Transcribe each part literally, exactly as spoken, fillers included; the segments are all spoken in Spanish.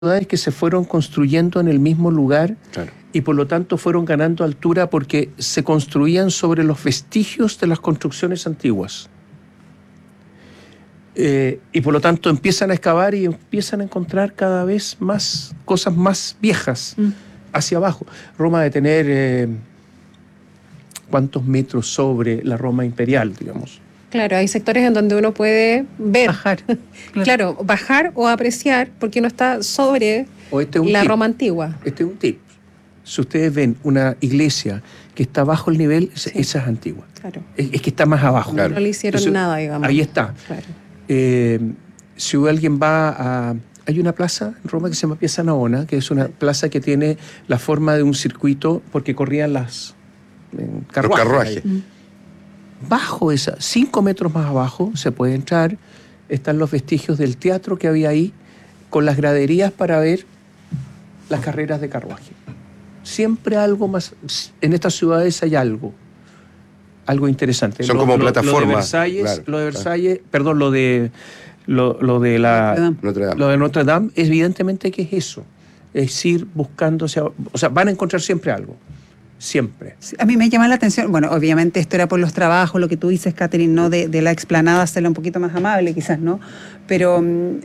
ciudades que se fueron construyendo en el mismo lugar, claro. Y por lo tanto fueron ganando altura porque se construían sobre los vestigios de las construcciones antiguas. Eh, y por lo tanto empiezan a excavar y empiezan a encontrar cada vez más cosas más viejas mm. hacia abajo. Roma de tener eh, ¿cuántos metros sobre la Roma imperial, digamos? Claro, hay sectores en donde uno puede ver, bajar, claro, claro bajar o apreciar porque no está sobre este es un la tip. Roma antigua. Este es un tip. Si ustedes ven una iglesia que está bajo el nivel, sí. esa es antigua. Claro. Es, es que está más abajo. Claro. No le hicieron Entonces, nada, digamos. Ahí está. Claro. Eh, si alguien va a... Hay una plaza en Roma que se llama Piazza Navona, que es una plaza que tiene la forma de un circuito porque corrían las en carruajes. Los carruajes. Mm. Bajo esa, cinco metros más abajo, se puede entrar, están los vestigios del teatro que había ahí, con las graderías para ver las carreras de carruaje. Siempre algo más, en estas ciudades hay algo, algo interesante. Son lo, como lo, plataformas. Lo de Versalles, claro, lo de Versalles, claro. perdón, lo de, lo, lo de la, Notre Dame. lo de Notre Dame, evidentemente que es eso, es ir buscando, o sea, o sea, van a encontrar siempre algo. Siempre. A mí me llama la atención, bueno, obviamente esto era por los trabajos, lo que tú dices, Catherine, ¿no? De, de la explanada hacerla un poquito más amable, quizás, ¿no? Pero,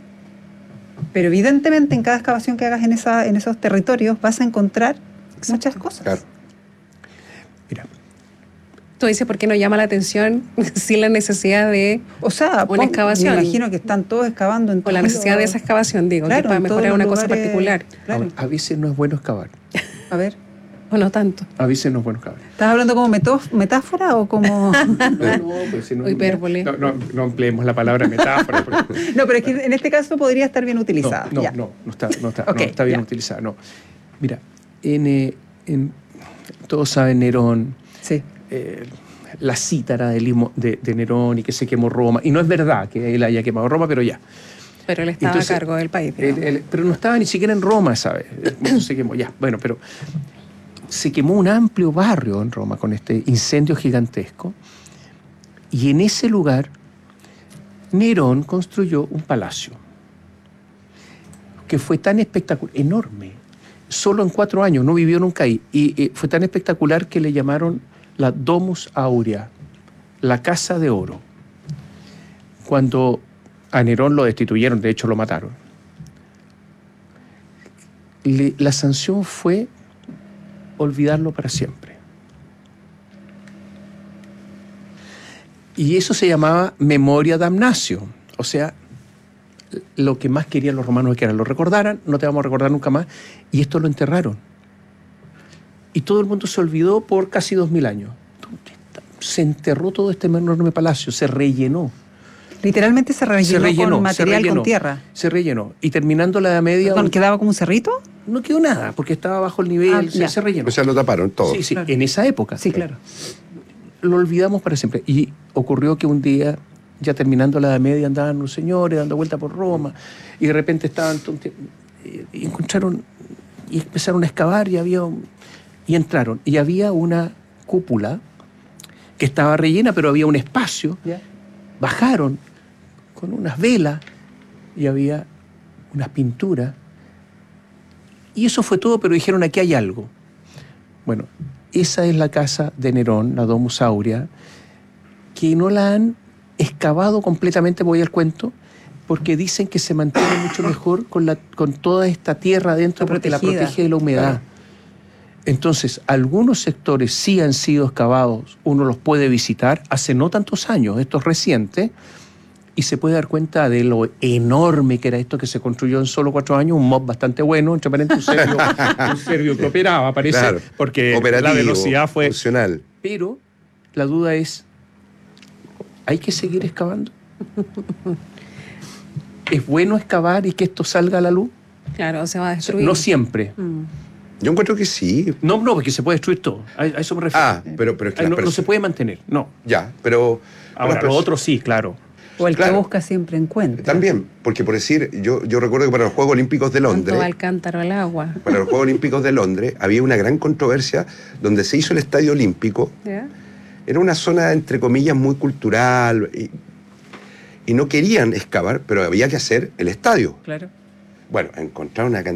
pero evidentemente en cada excavación que hagas en, esa, en esos territorios vas a encontrar Exacto. muchas cosas. Claro. Mira. Tú dices, ¿por qué no llama la atención sin la necesidad de o sea, una excavación? Me imagino que están todos excavando en O la necesidad los... de esa excavación, digo, claro, que para mejorar una lugares... cosa particular. Claro. A veces no es bueno excavar. A ver. O no tanto. A veces no es bueno excavar. ¿Estás hablando como metáfora o como...? No, no, pues si no, hipérbole. No, no, no empleemos la palabra metáfora. Porque... No, pero es que en este caso podría estar bien utilizada. No, no, ya. no, no está, no está, okay, no está bien ya. utilizada, no. Mira, en, eh, en, todos saben Nerón, sí. eh, la cítara de, Limo, de, de Nerón y que se quemó Roma. Y no es verdad que él haya quemado Roma, pero ya. Pero él estaba Entonces, a cargo del país. Él, él, pero no estaba ni siquiera en Roma, ¿sabes? Bueno, se quemó, ya. Bueno, pero... se quemó un amplio barrio en Roma con este incendio gigantesco y en ese lugar Nerón construyó un palacio que fue tan espectacular, enorme, solo en cuatro años, no vivió nunca ahí, y eh, fue tan espectacular que le llamaron la Domus Aurea, la Casa de Oro. Cuando a Nerón lo destituyeron, de hecho lo mataron, le, la sanción fue olvidarlo para siempre. Y eso se llamaba memoria damnatio, o sea, lo que más querían los romanos es que lo recordaran, no te vamos a recordar nunca más, y esto lo enterraron. Y todo el mundo se olvidó por casi dos mil años. Se enterró todo este enorme palacio, se rellenó. Literalmente se rellenó, se rellenó con material, rellenó, con tierra. Se rellenó. Y terminando la Edad Media... ¿Perdón, quedaba como un cerrito? No quedó nada, porque estaba bajo el nivel, ah, se, se rellenó. O sea, lo taparon todo. Sí, sí, claro. En esa época. Sí, claro. Lo olvidamos para siempre. Y ocurrió que un día, ya terminando la Edad Media, andaban los señores dando vuelta por Roma, y de repente estaban... Y encontraron... Y empezaron a excavar, y había... Un, y entraron. Y había una cúpula que estaba rellena, pero había un espacio. Yeah. Bajaron con unas velas y había unas pinturas. Y eso fue todo, pero dijeron, aquí hay algo. Bueno, esa es la casa de Nerón, la Domus Aurea, que no la han excavado completamente, voy al cuento, porque dicen que se mantiene mucho mejor con, la, con toda esta tierra adentro, porque la protege de la humedad. Claro. Entonces, algunos sectores sí han sido excavados, uno los puede visitar hace no tantos años, esto es reciente, y se puede dar cuenta de lo enorme que era esto que se construyó en solo cuatro años, un mob bastante bueno, entre paréntesis, un serbio, un serbio que operaba, parece, claro, porque la velocidad fue... funcional. Pero la duda es, ¿hay que seguir excavando? ¿Es bueno excavar y que esto salga a la luz? Claro, se va a destruir. No siempre. Mm. Yo encuentro que sí. No, no, porque se puede destruir todo. A, a eso me refiero. Ah, pero, pero es que no, pers- no se puede mantener, no. Ya, pero... Ahora, lo otro sí, claro. O el claro, que busca siempre encuentra. También, porque por decir, yo, yo recuerdo que para los Juegos Olímpicos de Londres... Tanto va el cántaro al agua. Para los Juegos Olímpicos de Londres había una gran controversia donde se hizo el Estadio Olímpico. ¿Ya? Era una zona, entre comillas, muy cultural y, y no querían excavar, pero había que hacer el estadio. Claro. Bueno, encontraron una